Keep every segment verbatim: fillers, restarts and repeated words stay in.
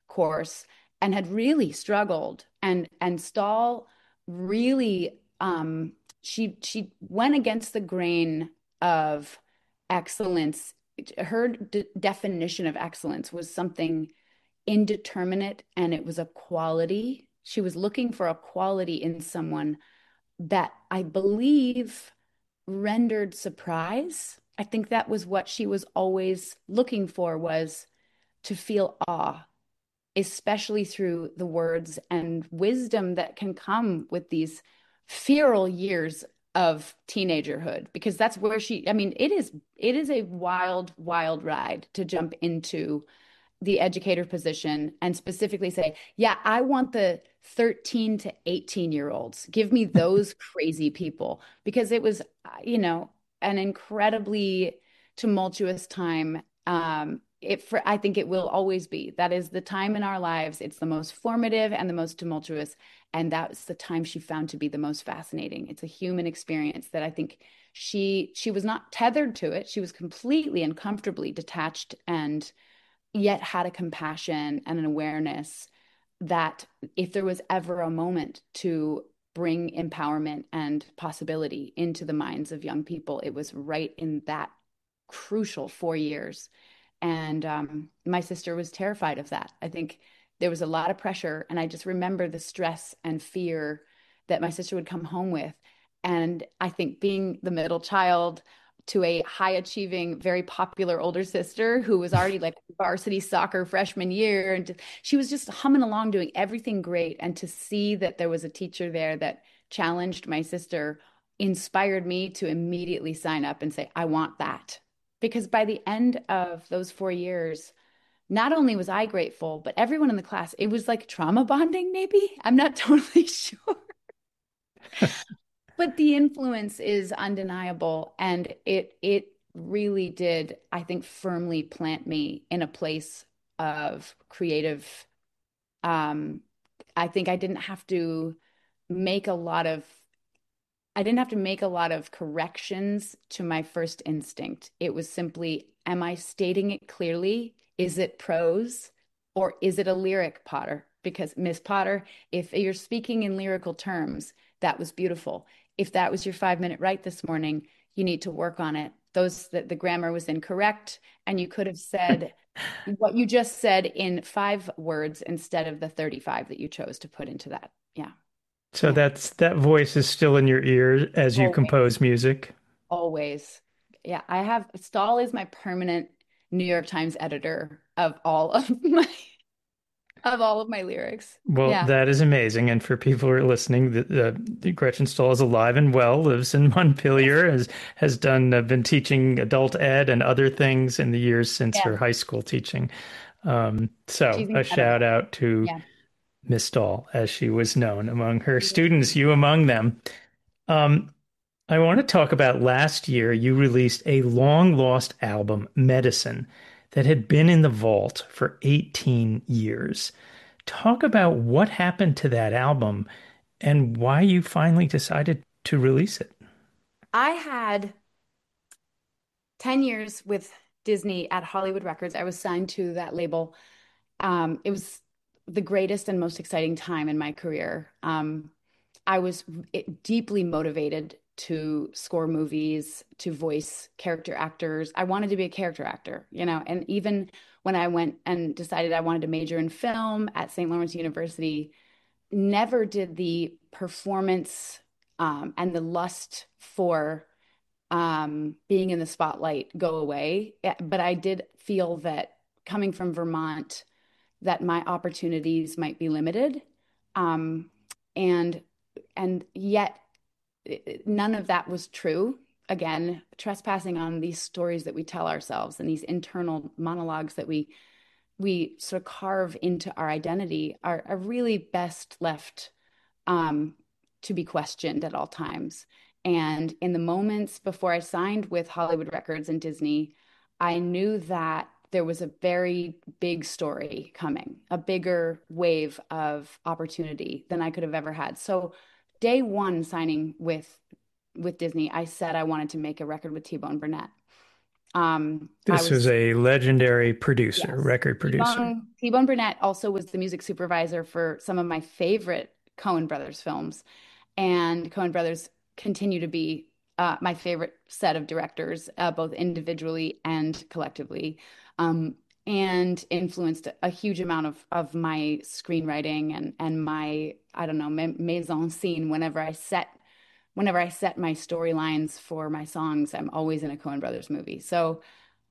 course and had really struggled. And and Stahl really um she she went against the grain of excellence. Her d definition of excellence was something indeterminate, and it was a quality. She was looking for a quality in someone that I believe rendered surprise. I think that was what she was always looking for, was to feel awe, especially through the words and wisdom that can come with these feral years of teenagerhood, because that's where she, I mean, it is it is a wild, wild ride to jump into the educator position and specifically say, yeah, I want the thirteen to eighteen year olds. Give me those crazy people, because it was, you know, an incredibly tumultuous time. Um, it for I think it will always be. That is the time in our lives. It's the most formative and the most tumultuous. And that's the time she found to be the most fascinating. It's a human experience that I think she she was not tethered to it. She was completely and comfortably detached, and yet had a compassion and an awareness that if there was ever a moment to bring empowerment and possibility into the minds of young people, it was right in that crucial four years. And um, my sister was terrified of that. I think there was a lot of pressure, and I just remember the stress and fear that my sister would come home with. And I think being the middle child to a high achieving, very popular older sister who was already like varsity soccer freshman year. And she was just humming along, doing everything great. And to see that there was a teacher there that challenged my sister inspired me to immediately sign up and say, I want that. Because by the end of those four years, not only was I grateful, but everyone in the class, it was like trauma bonding, maybe. I'm not totally sure. But the influence is undeniable, and it it really did, I think, firmly plant me in a place of creative. Um, I think I didn't have to make a lot of I didn't have to make a lot of corrections to my first instinct. It was simply, am I stating it clearly? Is it prose or is it a lyric, Potter? Because Miss Potter, if you're speaking in lyrical terms, that was beautiful. If that was your five minute write this morning, you need to work on it. Those that the grammar was incorrect, and you could have said what you just said in five words instead of the thirty-five that you chose to put into that. Yeah. So Yeah. that's that voice is still in your ear as you Always. compose music. Always. Yeah, I have Stahl is my permanent New York Times editor of all of my of all of my lyrics. Well, Yeah. that is amazing. And for people who are listening, the, the Gretchen Stoll is alive and well, lives in Montpelier, has has done uh, been teaching adult ed and other things in the years since Yeah. her high school teaching. Um, so She's a shout incredible. out to Yeah. Miss Stoll, as she was known among her students, you among them. Um, I want to talk about last year. You released a long lost album, Medicine, that had been in the vault for eighteen years. Talk about what happened to that album and why you finally decided to release it. I had ten years with Disney at Hollywood Records. I was signed to that label. Um, it was the greatest and most exciting time in my career. Um, I was deeply motivated to score movies, to voice character actors. I wanted to be a character actor, you know, and even when I went and decided I wanted to major in film at Saint Lawrence University, never did the performance um, and the lust for um, being in the spotlight go away. Eh, But I did feel that coming from Vermont, that my opportunities might be limited. Um, and and yet none of that was true. Again, trespassing on these stories that we tell ourselves and these internal monologues that we we sort of carve into our identity are, are really best left um, to be questioned at all times. And in the moments before I signed with Hollywood Records and Disney, I knew that there was a very big story coming, a bigger wave of opportunity than I could have ever had. So day one signing with with Disney, I said I wanted to make a record with T-Bone Burnett. Um, I This was was a legendary producer, Yes. record producer. T-Bone, T-Bone Burnett also was the music supervisor for some of my favorite Coen Brothers films. And Coen Brothers continue to be uh, my favorite set of directors, uh, both individually and collectively, um, and influenced a huge amount of, of my screenwriting and, and my, I don't know, mise en scene. Whenever I set, whenever I set my storylines for my songs, I'm always in a Coen Brothers movie. So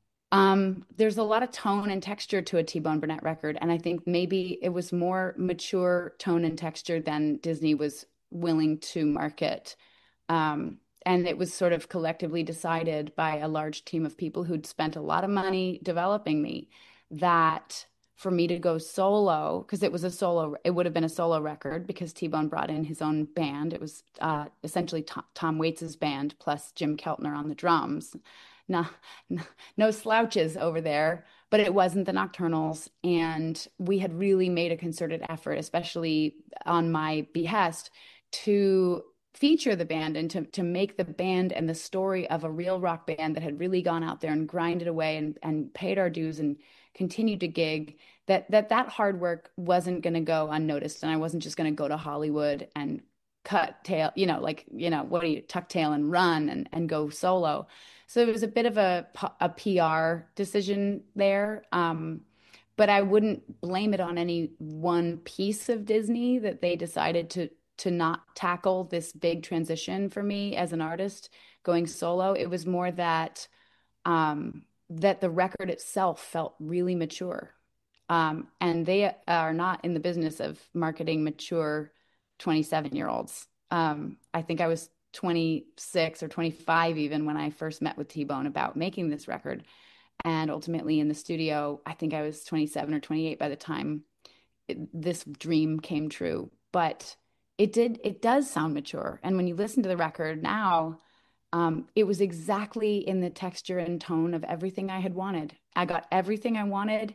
um, there's a lot of tone and texture to a T-Bone Burnett record, and I think maybe it was more mature tone and texture than Disney was willing to market. Um, and it was sort of collectively decided by a large team of people who'd spent a lot of money developing me that for me to go solo, because it was a solo, it would have been a solo record because T-Bone brought in his own band. It was uh, essentially Tom, Tom Waits's band plus Jim Keltner on the drums. No, no, no slouches over there, but it wasn't the Nocturnals. And we had really made a concerted effort, especially on my behest, to feature the band and to, to make the band and the story of a real rock band that had really gone out there and grinded away and, and paid our dues and continued to gig, that that that hard work wasn't going to go unnoticed. And I wasn't just going to go to Hollywood and cut tail, you know, like, you know, what do you tuck tail and run and, and go solo. So it was a bit of a, a P R decision there. Um, but I wouldn't blame it on any one piece of Disney that they decided to to not tackle this big transition for me as an artist going solo. It was more that um, that the record itself felt really mature. Um, and they are not in the business of marketing mature twenty-seven year olds. Um, I think I was twenty-six or twenty-five even when I first met with T-Bone about making this record. And ultimately in the studio, I think I was twenty-seven or twenty-eight by the time it, this dream came true. But it did, it does sound mature. And when you listen to the record now, um, it was exactly in the texture and tone of everything I had wanted. I got everything I wanted.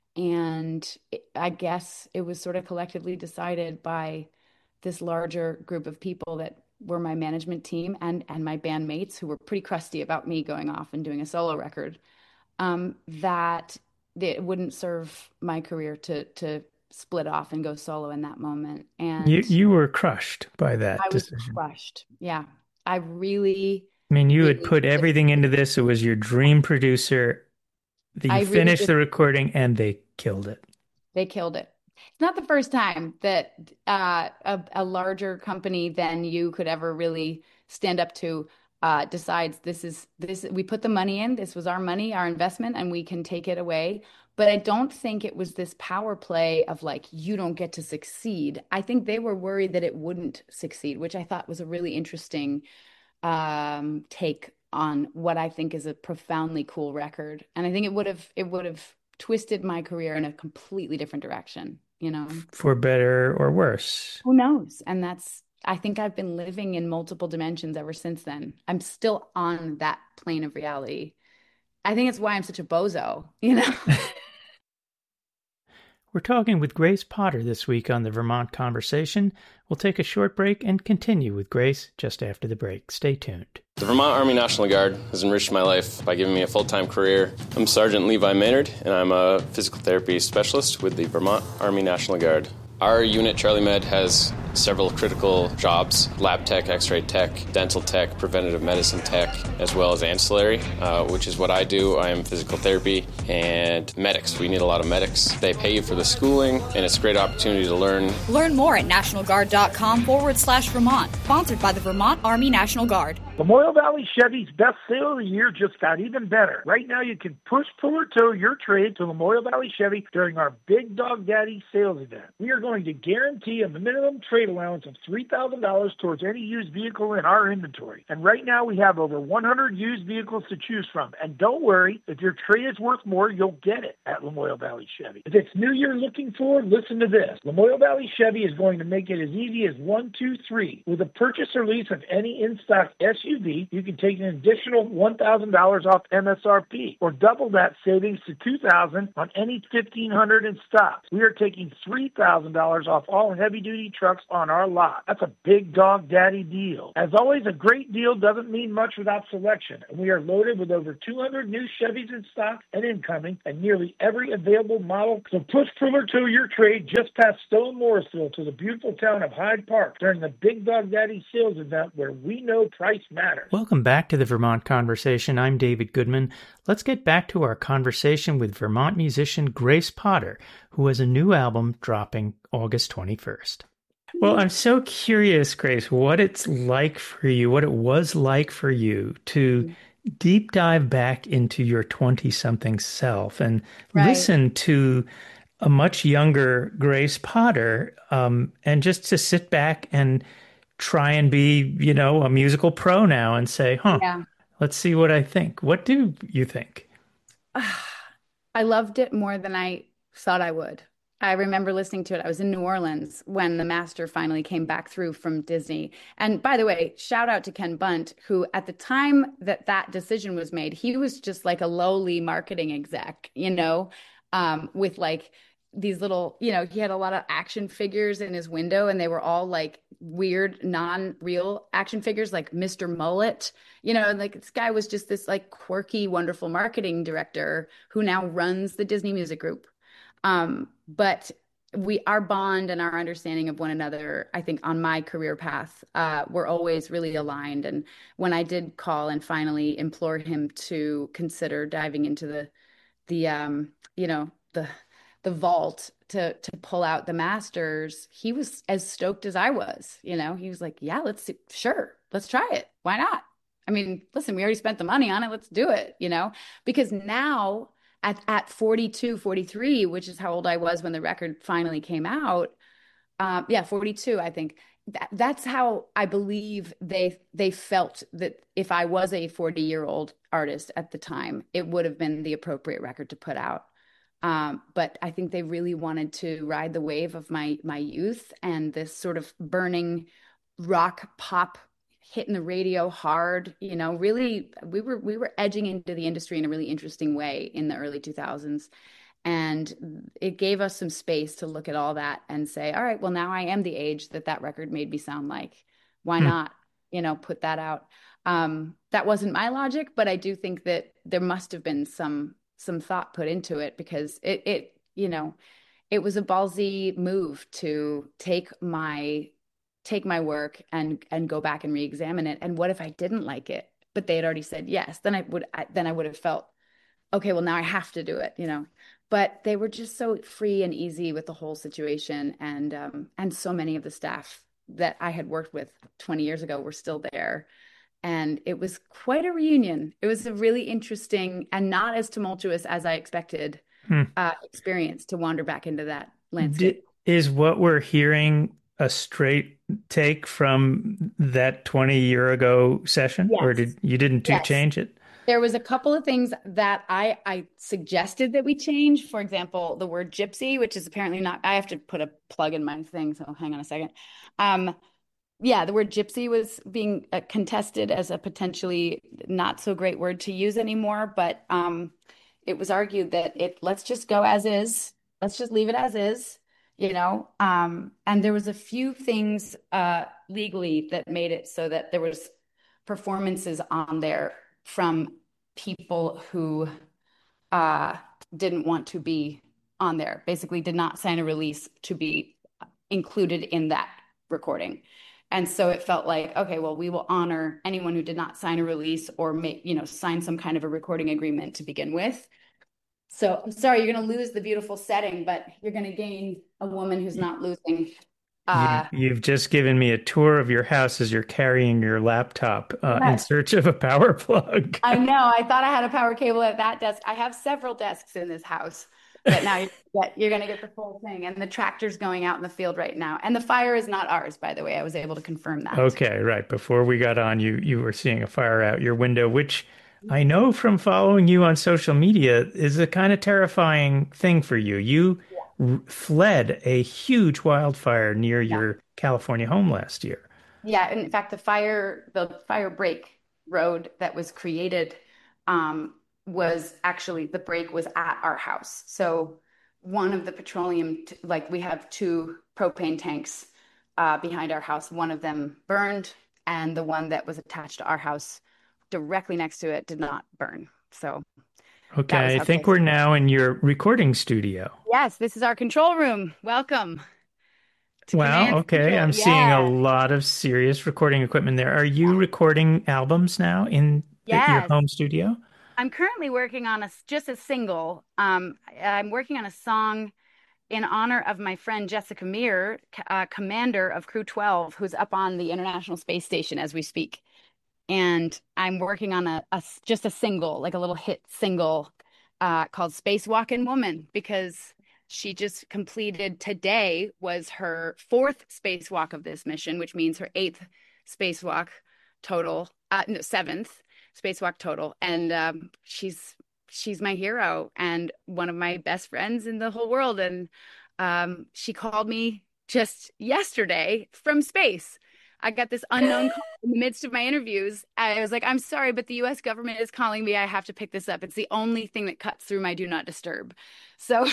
And it, I guess it was sort of collectively decided by this larger group of people that were my management team and and my bandmates who were pretty crusty about me going off and doing a solo record, um, that it wouldn't serve my career to to split off and go solo in that moment. You And you were crushed by that I was decision. crushed. Yeah. I really, I mean, you had really put did. everything into this. It was your dream producer. That you I really finished did. the recording and they killed it. They killed it. It's not the first time that uh, a, a larger company than you could ever really stand up to uh, decides this is this. We put the money in. This was our money, our investment, and we can take it away. But I don't think it was this power play of like, you don't get to succeed. I think they were worried that it wouldn't succeed, which I thought was a really interesting um, take on what I think is a profoundly cool record. And I think it would have it would have twisted my career in a completely different direction, you know. For better or worse. Who knows? And that's I think I've been living in multiple dimensions ever since then. I'm still on that plane of reality. I think it's why I'm such a bozo, you know. We're talking with Grace Potter this week on the Vermont Conversation. We'll take a short break and continue with Grace just after the break. Stay tuned. The Vermont Army National Guard has enriched my life by giving me a full-time career. I'm Sergeant Levi Maynard, and I'm a physical therapy specialist with the Vermont Army National Guard. Our unit, Charlie Med, has several critical jobs: lab tech, x-ray tech, dental tech, preventative medicine tech, as well as ancillary, uh, which is what I do. I am physical therapy and medics. We need a lot of medics. They pay you for the schooling, and it's a great opportunity to learn. Learn more at nationalguard.com forward slash Vermont. Sponsored by the Vermont Army National Guard. Lamoille Valley Chevy's best sale of the year just got even better. Right now you can push, pull, or tow your trade to Lamoille Valley Chevy during our Big Dog Daddy sales event. We are going to guarantee a minimum trade allowance of three thousand dollars towards any used vehicle in our inventory. And right now we have over one hundred used vehicles to choose from. And don't worry, if your trade is worth more, you'll get it at Lamoille Valley Chevy. If it's new you're looking for, listen to this. Lamoille Valley Chevy is going to make it as easy as one, two, three. With a purchase or lease of any in-stock S U V, you can take an additional one thousand dollars off M S R P or double that savings to two thousand dollars on any fifteen hundred in stock. We are taking three thousand dollars off all heavy-duty trucks on our lot. That's a big dog daddy deal. As always, a great deal doesn't mean much without selection, and we are loaded with over two hundred new Chevys in stock and incoming, and nearly every available model. So push Fuller to your trade just past Stowe and Morrisville to the beautiful town of Hyde Park during the Big Dog Daddy sales event where we know price matters. Welcome back to the Vermont Conversation. I'm David Goodman. Let's get back to our conversation with Vermont musician Grace Potter, who has a new album dropping August twenty-first. Well, I'm so curious, Grace, what it's like for you, what it was like for you to deep dive back into your twenty-something self and Right. listen to a much younger Grace Potter, um, and just to sit back and try and be, you know, a musical pro now and say, huh, Yeah. let's see what I think. What do you think? I loved it more than I thought I would. I remember listening to it. I was in New Orleans when the master finally came back through from Disney. And by the way, shout out to Ken Bunt, who at the time that that decision was made, he was just like a lowly marketing exec, you know, um, with like these little, you know, he had a lot of action figures in his window and they were all like weird, non-real action figures like Mister Mullet, you know, like this guy was just this like quirky, wonderful marketing director who now runs the Disney Music Group. Um, but we, our bond and our understanding of one another, I think on my career path, uh, were always really aligned. And when I did call and finally implore him to consider diving into the, the, um, you know, the, the vault to, to pull out the masters, he was as stoked as I was, you know, he was like, yeah, let's see, sure, let's try it. Why not? I mean, listen, we already spent the money on it. Let's do it, you know, because now At, at forty-two, forty-three, which is how old I was when the record finally came out. Um, yeah, forty-two, I think. That, that's how I believe they they felt that if I was a forty-year-old artist at the time, it would have been the appropriate record to put out. Um, but I think they really wanted to ride the wave of my my youth and this sort of burning rock pop hitting the radio hard, you know, really, we were, we were edging into the industry in a really interesting way in the early two thousands. And it gave us some space to look at all that and say, all right, well, now I am the age that that record made me sound like. Why Hmm. not, you know, put that out? Um, that wasn't my logic, but I do think that there must have been some, some thought put into it because it, it, you know, it was a ballsy move to take my take my work and and go back and re-examine it. And what if I didn't like it, but they had already said yes? Then I would I, then I would have felt, okay, well now I have to do it, you know. But they were just so free and easy with the whole situation, and um, and so many of the staff that I had worked with twenty years ago were still there, and it was quite a reunion. It was a really interesting and not as tumultuous as I expected Hmm. uh, experience to wander back into that D- landscape. is what we're hearing a straight take from that twenty year ago session, or Yes. did you didn't do Yes. change it? There was a couple of things that I, I suggested that we change. For example, the word gypsy, which is apparently not, I have to put a plug in my thing, so hang on a second. Um, yeah, the word gypsy was being uh, contested as a potentially not so great word to use anymore, but um, it was argued that it let's just go as is. Let's just leave it as is, you know. Um, and there was a few things uh, legally that made it so that there was performances on there from people who uh, didn't want to be on there, basically did not sign a release to be included in that recording. And so it felt like, okay, well, we will honor anyone who did not sign a release or make, you know, sign some kind of a recording agreement to begin with. So I'm sorry, you're going to lose the beautiful setting, but you're going to gain a woman who's not losing. Uh, You, you've just given me a tour of your house as you're carrying your laptop uh, in Yes. search of a power plug. I know. I thought I had a power cable at that desk. I have several desks in this house, but now you're, get- you're going to get the full thing. And the tractor's going out in the field right now. And the fire is not ours, by the way. I was able to confirm that. Okay, right. Before we got on, you you were seeing a fire out your window, which I know from following you on social media is a kind of terrifying thing for you. You r- fled a huge wildfire near Yeah. your California home last year. Yeah. And in fact, the fire, the fire break road that was created um, was actually, the break was at our house. So one of the petroleum, t- like we have two propane tanks uh, behind our house. One of them burned, and the one that was attached to our house directly next to it did not burn. So that was Okay, I how think close. we're now in your recording studio. Yes, this is our control room. Welcome to Wow, Command okay. Central. I'm seeing a Yeah. lot of serious recording equipment there. Are you recording albums now in the, your Yes. home studio? I'm currently working on a just a single. Um, I'm working on a song in honor of my friend Jessica Meir, uh, commander of Crew twelve, who's up on the International Space Station as we speak. And I'm working on a, a just a single, like a little hit single uh, called Spacewalking Woman, because she just completed today was her fourth spacewalk of this mission, which means her eighth spacewalk total, uh, no, seventh spacewalk total. And um, she's she's my hero and one of my best friends in the whole world. And um, she called me just yesterday from space. I got this unknown call in the midst of my interviews. I was like, I'm sorry, but the U S government is calling me. I have to pick this up. It's the only thing that cuts through my do not disturb. So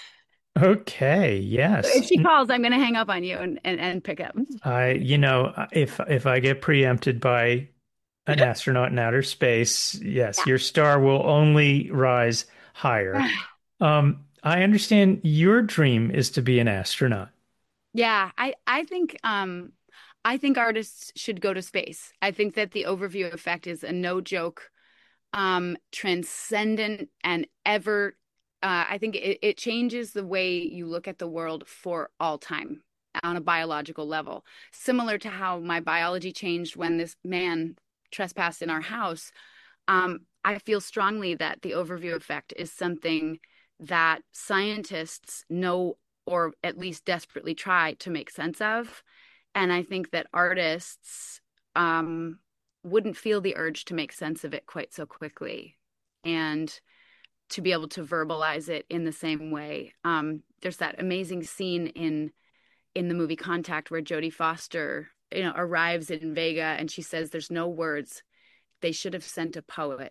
Okay, if yes. she calls, I'm going to hang up on you and, and, and pick up. I, you know, if if I get preempted by an astronaut in outer space, yes, your star will only rise higher. Yeah. Um, I understand your dream is to be an astronaut. Yeah, I I think um I think artists should go to space. I think that the overview effect is a no joke, um, transcendent and ever. Uh, I think it, it changes the way you look at the world for all time on a biological level. Similar to how my biology changed when this man trespassed in our house. Um, I feel strongly that the overview effect is something that scientists know or at least desperately try to make sense of. And I think that artists um, wouldn't feel the urge to make sense of it quite so quickly and to be able to verbalize it in the same way. Um, there's that amazing scene in in the movie Contact where Jodie Foster, you know, arrives in Vega and she says, "There's no words. They should have sent a poet."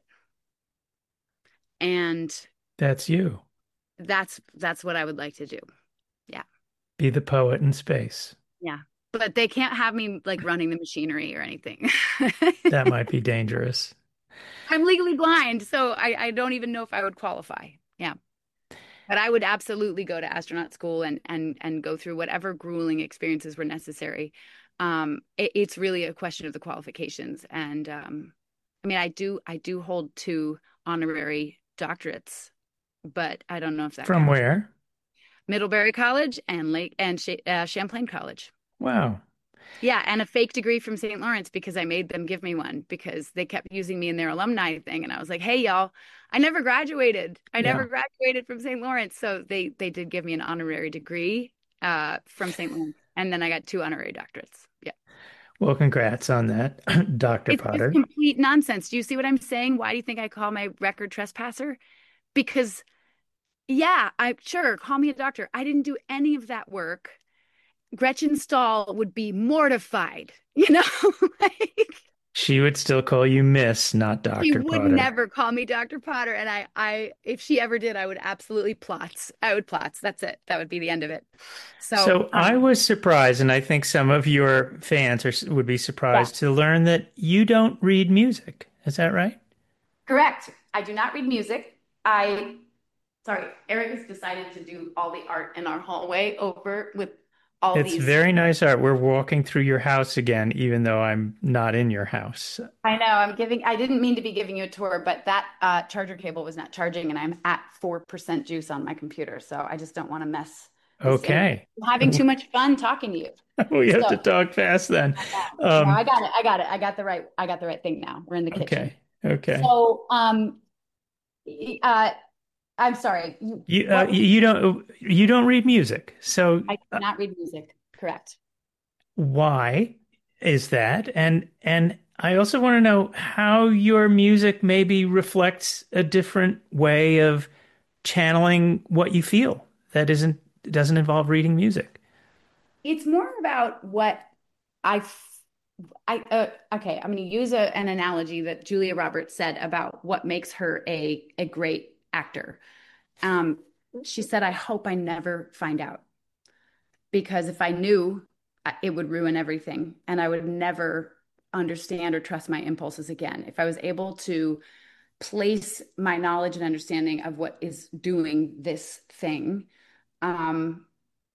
And That's you. that's that's what I would like to do. Yeah. Be the poet in space. Yeah. But they can't have me like running the machinery or anything. That might be dangerous. I'm legally blind, so I, I don't even know if I would qualify. Yeah. But I would absolutely go to astronaut school and and and go through whatever grueling experiences were necessary. Um, it, it's really a question of the qualifications. And um, I mean, I do I do hold two honorary doctorates, but I don't know if that From counts. where? Middlebury College and Lake and Sh uh, Champlain College. Wow. Yeah, and a fake degree from Saint Lawrence because I made them give me one because they kept using me in their alumni thing. And I was like, hey, y'all, I never graduated. I Yeah. never graduated from Saint Lawrence. So they they did give me an honorary degree uh, from Saint Lawrence. And then I got two honorary doctorates. Yeah. Well, congrats on that, Doctor It's just Potter. complete nonsense. Do you see what I'm saying? Why do you think I call my record trespasser? Because, yeah, I sure, call me a doctor. I didn't do any of that work. Gretchen Stahl would be mortified, you know? Like, She would still call you Miss, not she Doctor would Potter. never call me Doctor Potter. And I, I, if she ever did, I would absolutely plots. I would plots. That's it. That would be the end of it. So, So I um, was surprised, and I think some of your fans are, would be yeah, surprised to learn that you don't read music. Is that right? correct. I do not read music. I, sorry, Eric has decided to do all the art in our hallway over with all It's these. very nice art. We're walking through your house again, even though I'm not in your house. I know I'm giving, I didn't mean to be giving you a tour, but that uh, charger cable was not charging and I'm at four percent juice on my computer. So I just don't want to mess this in. Okay. I'm having too much fun talking to you. We have So, to talk fast then. no, Um, I got it. I got it. I got the right, I got the right thing now. We're in the kitchen. okay. Okay. So, um, uh, I'm sorry. You, You uh, what, you don't you don't read music. So I uh, cannot read music. Correct. why is that? And and I also want to know how your music maybe reflects a different way of channeling what you feel that isn't doesn't involve reading music. It's more about what I, f- I, uh, okay, I'm going to use a, an analogy that Julia Roberts said about what makes her a, a great actor. Um, she said, I hope I never find out because if I knew, I- it would ruin everything. And I would never understand or trust my impulses again. If I was able to place my knowledge and understanding of what is doing this thing, um,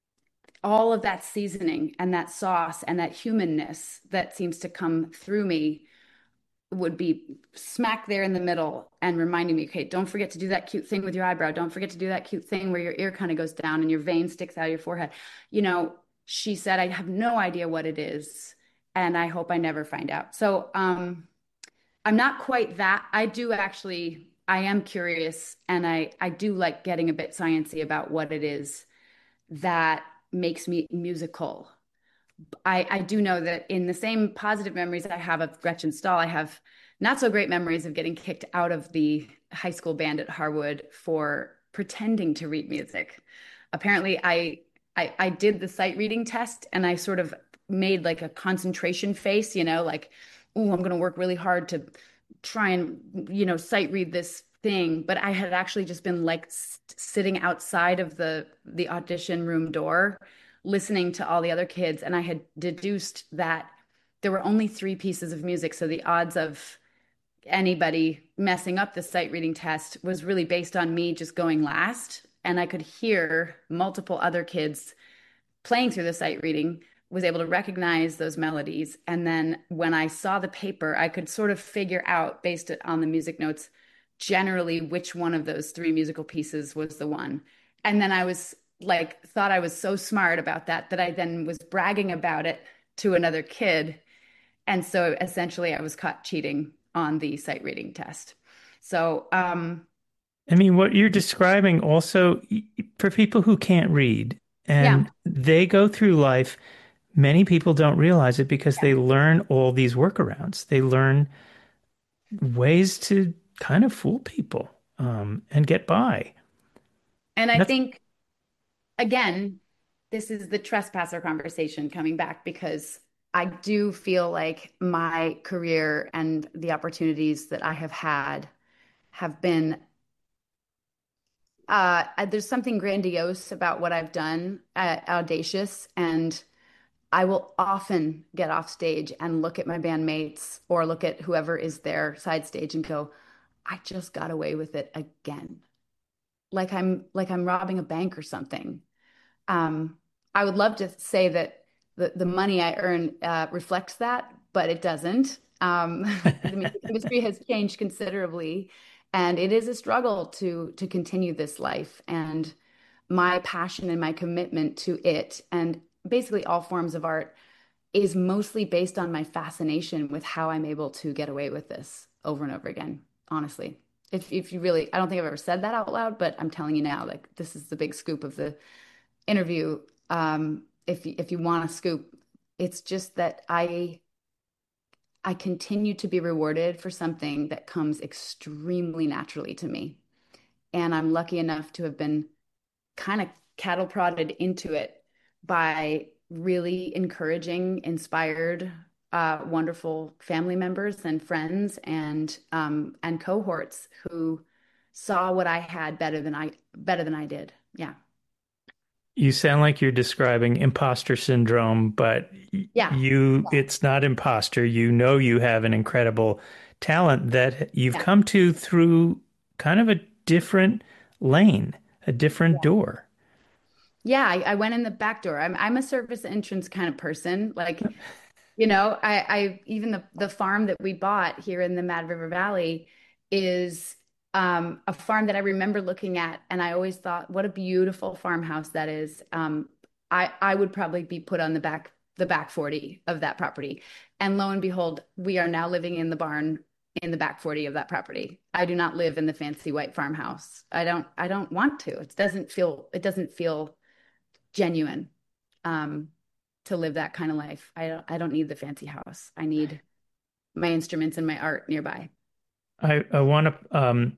all of that seasoning and that sauce and that humanness that seems to come through me would be smack there in the middle and reminding me, okay, don't forget to do that cute thing with your eyebrow. Don't forget to do that cute thing where your ear kind of goes down and your vein sticks out of your forehead. You know, she said, I have no idea what it is, and I hope I never find out. So um, I'm not quite that. I do actually, I am curious, and I, I do like getting a bit sciencey about what it is that makes me musical. I, I do know that in the same positive memories I have of Gretchen Stahl, I have not so great memories of getting kicked out of the high school band at Harwood for pretending to read music. Apparently, I I, I did the sight reading test and I sort of made like a concentration face, you know, like, oh, I'm going to work really hard to try and, you know, sight read this thing. But I had actually just been like s- sitting outside of the the audition room door listening to all the other kids, and I had deduced that there were only three pieces of music, so the odds of anybody messing up the sight reading test was really based on me just going last. And I could hear multiple other kids playing through the sight reading, was able to recognize those melodies. And then when I saw the paper, I could sort of figure out, based on the music notes, generally which one of those three musical pieces was the one. And then I was like, thought I was so smart about that that I then was bragging about it to another kid. And so essentially I was caught cheating on the sight reading test. So, um, I mean, what you're describing also for people who can't read yeah, and they go through life, many people don't realize it because they learn all these workarounds. They learn ways to kind of fool people um, and get by. and I That's, think, again, this is the trespasser conversation coming back because I do feel like my career and the opportunities that I have had have been uh, there's something grandiose about what I've done, uh, audacious, and I will often get off stage and look at my bandmates or look at whoever is there side stage and go, I just got away with it again. Like I'm like I'm robbing a bank or something. Um, I would love to say that the, the money I earn uh, reflects that, but it doesn't. Um, the music industry has changed considerably, and it is a struggle to to continue this life. And my passion and my commitment to it, and basically all forms of art, is mostly based on my fascination with how I'm able to get away with this over and over again, honestly. If if you really, I don't think I've ever said that out loud, but I'm telling you now, like this is the big scoop of the interview. Um, if if you want a scoop, it's just that I I continue to be rewarded for something that comes extremely naturally to me. And I'm lucky enough to have been kind of cattle prodded into it by really encouraging, inspired, uh, wonderful family members and friends and um, and cohorts who saw what I had better than I better than I did. Yeah. you sound like you're describing imposter syndrome, but Yeah. you, it's not imposter. You know you have an incredible talent that you've Yeah. come to through kind of a different lane, a different door. Yeah, I, I went in the back door. I'm I'm a service entrance kind of person. Like, you know, I I even the the farm that we bought here in the Mad River Valley is um a farm that I remember looking at, and I always thought, what a beautiful farmhouse that is. Um I I would probably be put on the back the back forty of that property. And lo and behold, we are now living in the barn in the back forty of that property. I do not live in the fancy white farmhouse. I don't I don't want to. It doesn't feel it doesn't feel genuine um, to live that kind of life. I don't, I don't need the fancy house. I need my instruments and my art nearby. I, I want to um,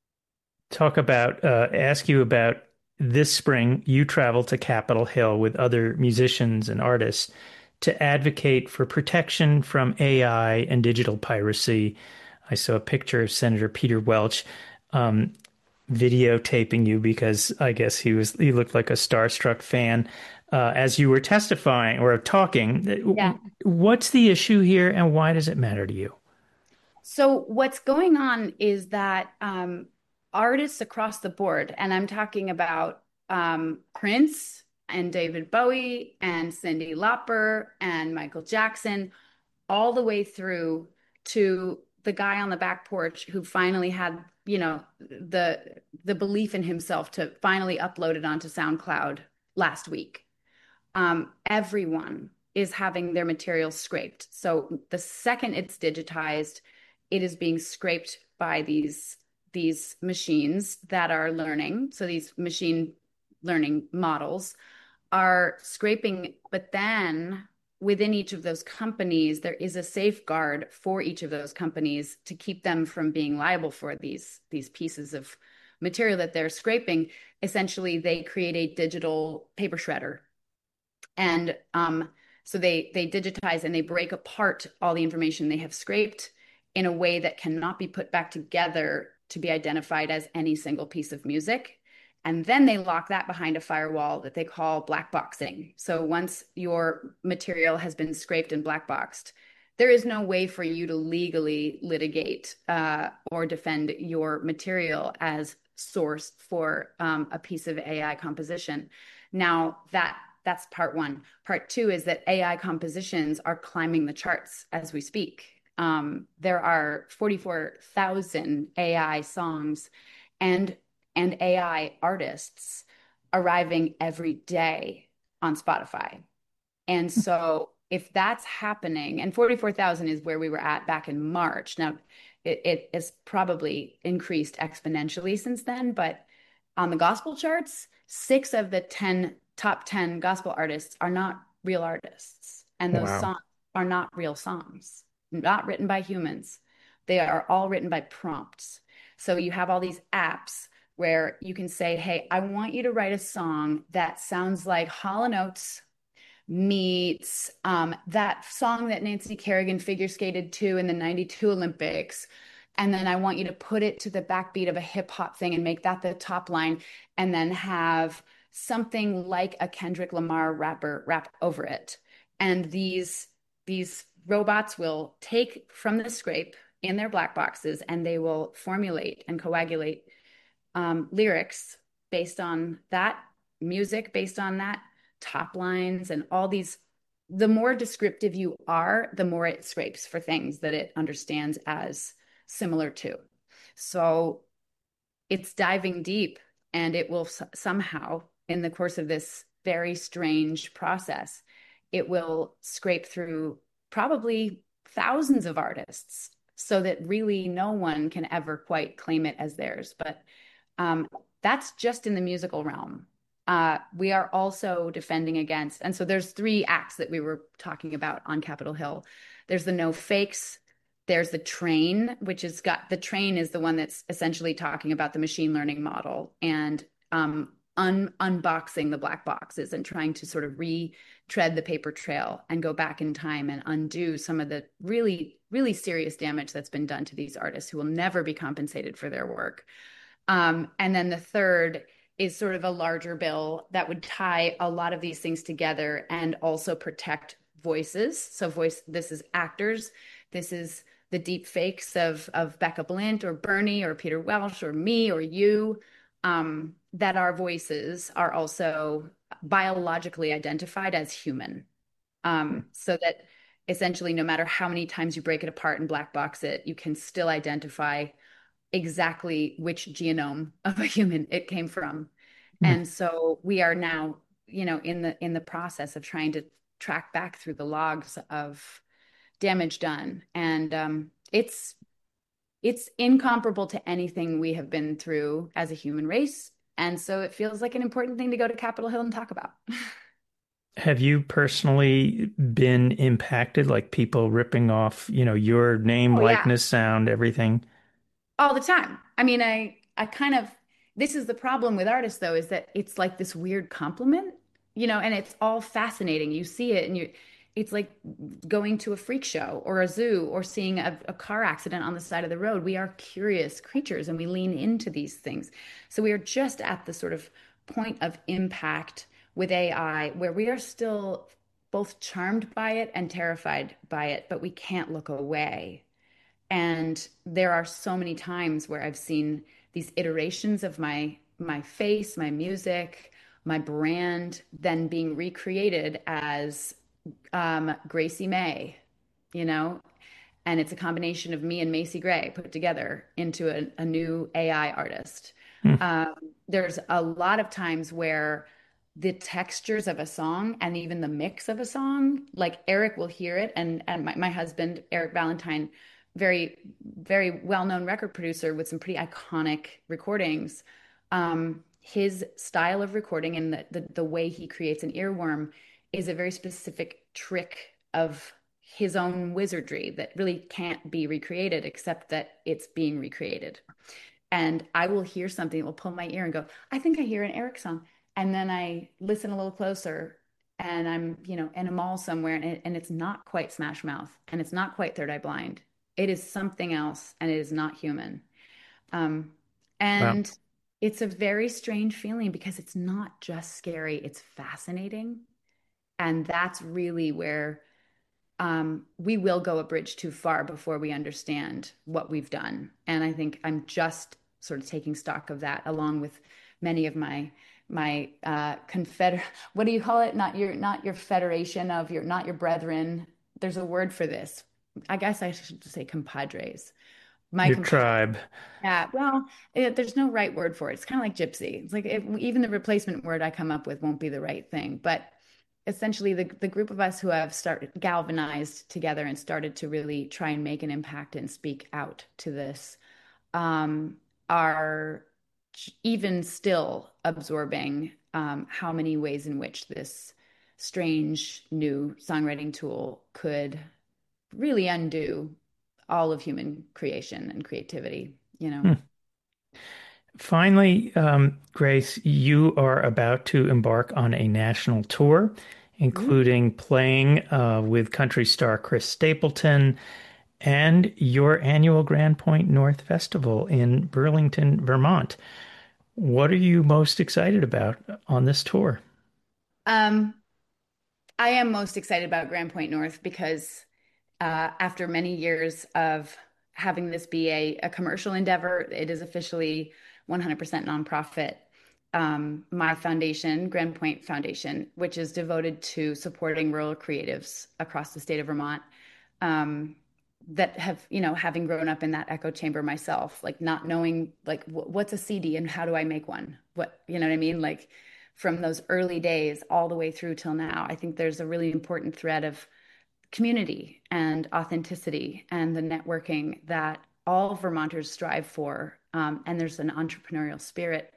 talk about, uh, ask you about this spring, you traveled to Capitol Hill with other musicians and artists to advocate for protection from A I and digital piracy. I saw a picture of Senator Peter Welch um, videotaping you because I guess he was he looked like a starstruck fan. uh, as you were testifying or talking. Yeah. What's the issue here, and why does it matter to you? So what's going on is that um, artists across the board, and I'm talking about um, Prince and David Bowie and Cyndi Lauper and Michael Jackson, all the way through to the guy on the back porch who finally had, you know, the the belief in himself to finally upload it onto SoundCloud last week. Um, everyone is having their materials scraped. So the second it's digitized, it is being scraped by these these machines that are learning. So these machine learning models are scraping, but then within each of those companies, there is a safeguard for each of those companies to keep them from being liable for these these pieces of material that they're scraping. Essentially, they create a digital paper shredder, and um, so they they digitize and they break apart all the information they have scraped in a way that cannot be put back together to be identified as any single piece of music. And then they lock that behind a firewall that they call black boxing. So once your material has been scraped and black boxed, there is no way for you to legally litigate uh, or defend your material as source for um, a piece of A I composition. Now, that that's part one. Part two is that A I compositions are climbing the charts as we speak. Um, there are forty-four thousand A I songs and and A I artists arriving every day on Spotify. And so if that's happening, and forty-four thousand is where we were at back in March. Now, it, it has probably increased exponentially since then, but on the gospel charts, six of the ten top ten gospel artists are not real artists. And those Wow. songs are not real songs, not written by humans. They are all written by prompts. So you have all these apps where you can say, hey, I want you to write a song that sounds like Hall and Oates meets um, that song that Nancy Kerrigan figure skated to in the ninety-two Olympics. And then I want you to put it to the backbeat of a hip hop thing and make that the top line, and then have something like a Kendrick Lamar rapper rap over it. And these, these robots will take from the scrape in their black boxes, and they will formulate and coagulate um, lyrics based on that music, based on that top lines and all these. The more descriptive you are, the more it scrapes for things that it understands as similar to. So it's diving deep, and it will somehow, in the course of this very strange process, it will scrape through probably thousands of artists so that really no one can ever quite claim it as theirs. But um, that's just in the musical realm. Uh, we are also defending against, and so there's three acts that we were talking about on Capitol Hill. There's the no fakes. There's the train, which has got, the train is the one that's essentially talking about the machine learning model and um, un, unboxing the black boxes and trying to sort of retread the paper trail and go back in time and undo some of the really, really serious damage that's been done to these artists who will never be compensated for their work. Um, and then the third is sort of a larger bill that would tie a lot of these things together and also protect voices. So voice, this is actors. This is the deep fakes of, of Becca Blint or Bernie or Peter Welsh or me or you, um, that our voices are also biologically identified as human. Um, so that essentially, no matter how many times you break it apart and black box it, you can still identify exactly which genome of a human it came from. Mm. And so we are now, you know, in the in the process of trying to track back through the logs of damage done. And um, it's it's incomparable to anything we have been through as a human race. And so it feels like an important thing to go to Capitol Hill and talk about. Have you personally been impacted, like people ripping off, you know, your name, Oh, yeah. likeness, sound, everything? All the time. I mean, I I kind of, this is the problem with artists though, is that it's like this weird compliment, you know, and it's all fascinating. You see it and you, it's like going to a freak show or a zoo or seeing a, a car accident on the side of the road. We are curious creatures and we lean into these things. So we are just at the sort of point of impact with A I where we are still both charmed by it and terrified by it, but we can't look away. And there are so many times where I've seen these iterations of my my face, my music, my brand, then being recreated as um, Gracie May, you know, and it's a combination of me and Macy Gray put together into a, a new A I artist. Hmm. Um, there's a lot of times where the textures of a song and even the mix of a song, like Eric will hear it, and and my, my husband, Eric Valentine, very, very well-known record producer with some pretty iconic recordings. Um, his style of recording and the, the the way he creates an earworm is a very specific trick of his own wizardry that really can't be recreated except that it's being recreated. And I will hear something that will pull my ear and go, I think I hear an Eric song. And then I listen a little closer and I'm, you know, in a mall somewhere and, it, and it's not quite Smash Mouth and it's not quite Third Eye Blind. It is something else and it is not human. Um, Wow. and it's a very strange feeling because it's not just scary, it's fascinating. And that's really where um, we will go a bridge too far before we understand what we've done. And I think I'm just sort of taking stock of that along with many of my my uh confeder what do you call it? Not your not your federation of your not your brethren. There's a word for this. I guess I should say compadres. My Your compadres. tribe. Yeah, well, it, there's no right word for it. It's kind of like gypsy. It's like if, even the replacement word I come up with won't be the right thing. But essentially, the the group of us who have started galvanized together and started to really try and make an impact and speak out to this um, are even still absorbing um, how many ways in which this strange new songwriting tool could really undo all of human creation and creativity, you know. Hmm. Finally, um, Grace, you are about to embark on a national tour, Mhm. including playing uh, with country star Chris Stapleton and your annual Grand Point North Festival in Burlington, Vermont. What are you most excited about on this tour? Um, I am most excited about Grand Point North because uh, after many years of having this be a, a commercial endeavor, it is officially one hundred percent nonprofit. Um, my foundation, Grand Point Foundation, which is devoted to supporting rural creatives across the state of Vermont, um, that have, you know, having grown up in that echo chamber myself, like not knowing like w what's a C D and how do I make one? What, you know what I mean? Like from those early days all the way through till now, I think there's a really important thread of community and authenticity and the networking that all Vermonters strive for. Um, and there's an entrepreneurial spirit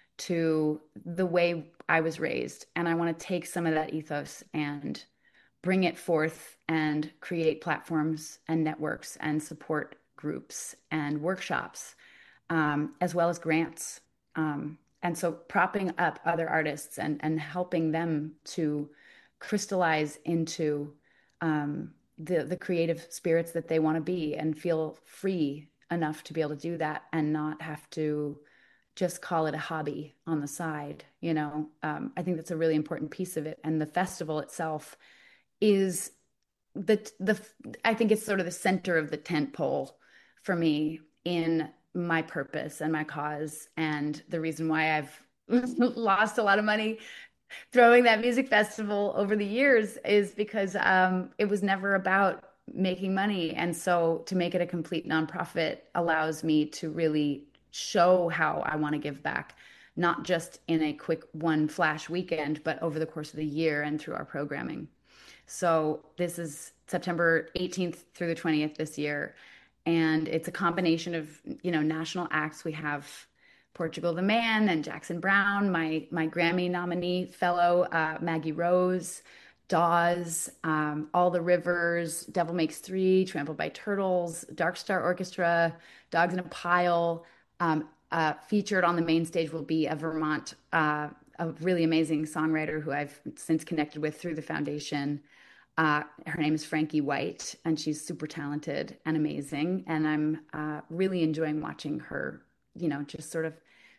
to the way I was raised. And I want to take some of that ethos and bring it forth and create platforms and networks and support groups and workshops, um, as well as grants. Um, and so propping up other artists and, and helping them to crystallize into um, the, the creative spirits that they want to be and feel free enough to be able to do that and not have to just call it a hobby on the side. You know, um, I think that's a really important piece of it. And the festival itself is the the I think it's sort of the center of the tent pole for me in my purpose and my cause and the reason why I've lost a lot of money throwing that music festival over the years is because um, it was never about making money. And so to make it a complete nonprofit allows me to really show how I want to give back, not just in a quick one flash weekend, but over the course of the year and through our programming. So this is September eighteenth through the twentieth this year. And it's a combination of, you know, national acts. We have Portugal the Man and Jackson Brown, my my Grammy nominee fellow, uh, Maggie Rose, Dawes, um, All the Rivers, Devil Makes Three, Trampled by Turtles, Dark Star Orchestra, Dogs in a Pile. Um, uh, featured on the main stage will be a Vermont, uh, a really amazing songwriter who I've since connected with through the foundation. Uh, her name is Frankie White, and she's super talented and amazing. And I'm uh, really enjoying watching her, you know, just sort of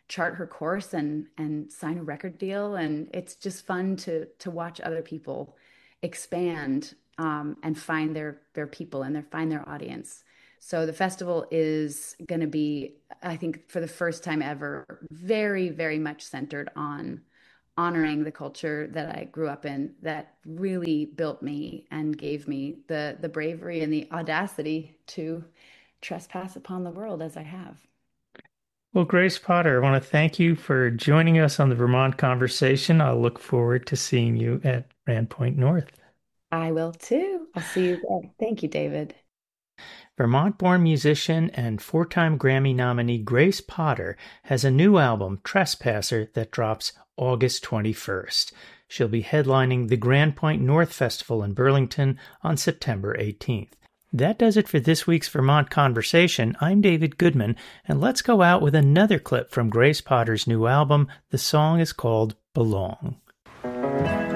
chart her course and and sign a record deal. And it's just fun to to watch other people expand um, and find their their people and their find their audience. So the festival is going to be, I think, for the first time ever, very, very much centered on honoring the culture that I grew up in, that really built me and gave me the the bravery and the audacity to trespass upon the world as I have. Well, Grace Potter, I want to thank you for joining us on the Vermont Conversation. I'll look forward to seeing you at Brand Point North. I will too. I'll see you there. Thank you, David. Vermont-born musician and four-time Grammy nominee Grace Potter has a new album, Trespasser, that drops August twenty-first. She'll be headlining the Grand Point North Festival in Burlington on September eighteenth. That does it for this week's Vermont Conversation. I'm David Goodman, and let's go out with another clip from Grace Potter's new album. The song is called Belong.